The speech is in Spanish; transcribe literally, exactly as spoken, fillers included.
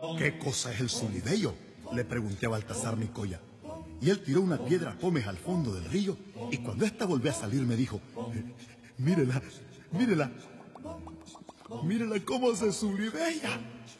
¿Qué cosa es el Zulideyo?, le pregunté a Baltasar Nicoya. Y él tiró una piedra pómez al fondo del río, y cuando ésta volvió a salir me dijo: mírela, mírela, mírela cómo se zulidea.